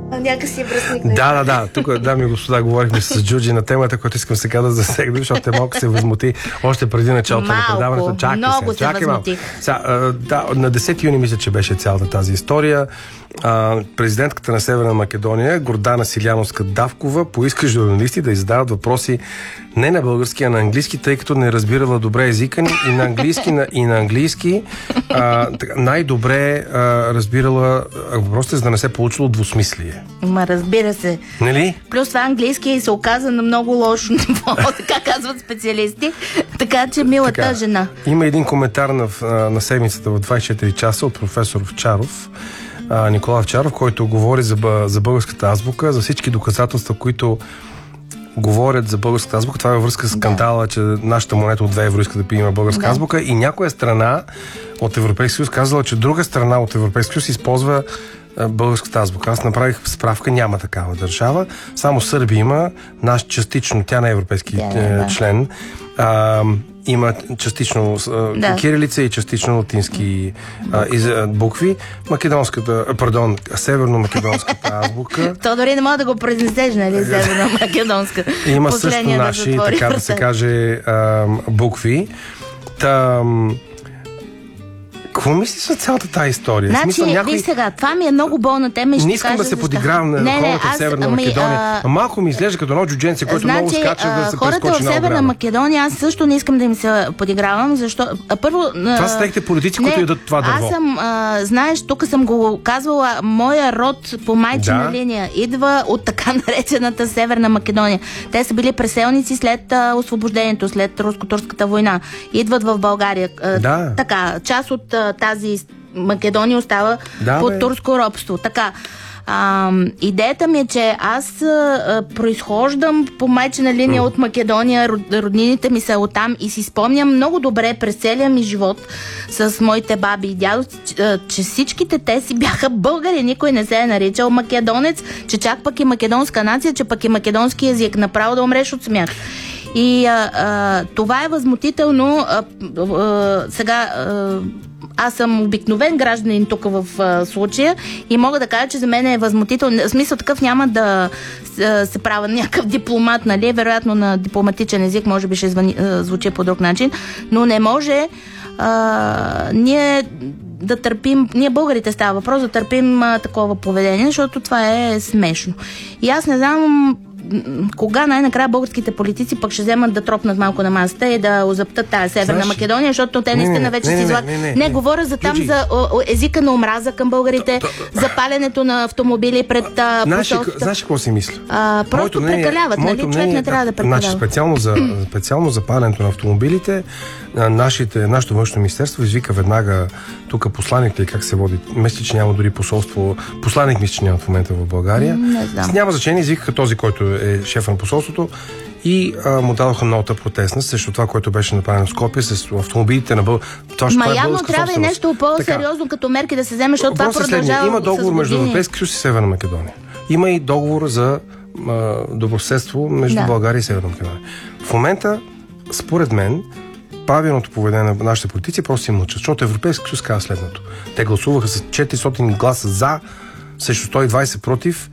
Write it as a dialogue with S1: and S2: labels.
S1: Някакси връзник.
S2: Да. Тук, дами и господа, говорихме с Джуджи на темата, която искам сега да засегна, защото малко се възмути още преди началото на предаването.
S1: Много се възмутих.
S2: На 10 юни мисля, че беше цялата тази история. Президентката на Северна Македония, Гордана Силияновска-Давкова, поиска журналисти да издават въпроси не на български, а на английски, тъй като не разбирала добре езика ни и на английски най-добре разбирала въпросите, за да не се получило двусмислие.
S1: Разбира се.
S2: Нали?
S1: Плюс това английски се оказа на много лошо ниво, така казват специалисти. Така че милата жена.
S2: Има един коментар на седмицата в 24 часа от професор Овчаров, Никола Овчаров, който говори за българската азбука, за всички доказателства, които говорят за българската азбука. Това е във връзка с скандала, че нашата монета от 2 евро иска да има българска азбука и някоя страна от Европейския съюз казала, че друга страна от Европейския съюз използва българската азбука. Аз направих справка, няма такава държава. Само Сърбия има, частично, тя не е европейски член. Има частично кирилица и частично латински букви. Северно-македонската азбука.
S1: То дори не мога да го произнесеш, нали? Северно-македонска.
S2: Има също наши, така да се каже, букви. Какво мислиш за цялата тази история?
S1: Значи, виж сега, това ми е много болна тема и ще
S2: не искам да се подигравам на хората в Северна Македония. Малко ми изглежда като едно джудженце, което много скача да се прескочи на ограда.
S1: Хората в Северна Македония, аз също не искам да им се подигравам, защото първо...
S2: Това са техните политици, които ядат това дърво.
S1: Аз съм, знаеш, тук съм го казвала, моя род по майчина линия идва от така наречената Северна Македония. Те са били преселници след освобождението, след Руско-турската война. Идват в България. Така, част от тази Македония остава под турско робство. Така, идеята ми е, че аз произхождам по майчина линия от Македония, роднините ми са оттам и си спомням много добре през целия ми живот с моите баби и дядо, че всичките те си бяха българи, никой не се е наричал македонец, че чак пък и македонска нация, че пък и македонски език, направо да умреш от смях. И това е възмутително. Сега аз съм обикновен гражданин тук в случая и мога да кажа, че за мен е възмутително. В смисъл такъв няма да се правя някакъв дипломат, нали? Вероятно на дипломатичен език може би ще звучи по друг начин, но не може ние да търпим, ние българите става въпрос да търпим такова поведение, защото това е смешно. И аз не знам кога най-накрая българските политици пък ще вземат да тропнат малко на масата и да озаптат тази Северна Македония, защото те наистина вече си излагат. Не, говоря за там за езика на омраза към българите, за паленето на автомобили пред посолствата.
S2: Знаеш какво си мисля?
S1: Просто прекаляват, нали? Човек не трябва да прекалява.
S2: Специално за паленето на автомобилите, нашето външно министерство извика веднага тук посланикът и как се води. Мисля, че няма дори посолство. Посланик мисля, че няма в момента в България. Няма значение, извикаха този, който е шеф на посолството и му дадоха нота протестна срещу това, което беше направено в Скопие с автомобилите на
S1: явно трябва и нещо по-сериозно като мерки да се вземе, защото това продължава.
S2: Има договор между Европейския съюз и Северна Македония. Има и договор за добросъседство между България и Северна Македония. В момента, според мен, правилното поведение на нашите политици просто си мълчат, защото Европейския съюз каза следното. Те гласуваха с 400 гласа за, срещу 120 против